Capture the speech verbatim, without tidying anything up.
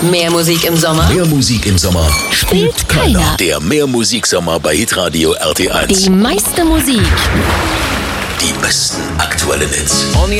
Mehr Musik im Sommer? Mehr Musik im Sommer Spielt keiner. Der Mehr Musiksommer bei Hitradio R T eins. Die meiste Musik. Die besten aktuellen Hits. On the